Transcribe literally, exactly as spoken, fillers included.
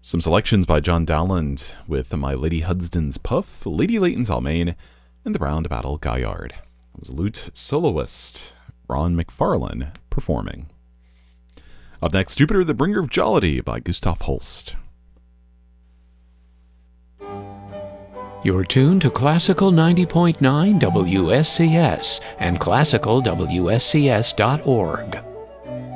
Some selections by John Dowland with My Lady Hudson's Puff, Lady Leighton's Almain, and The Round Battle Gaillard. It was lute soloist Ron McFarlane performing. Up next, Jupiter the Bringer of Jollity by Gustav Holst. You're tuned to Classical ninety point nine W S C S and classical W S C S dot org.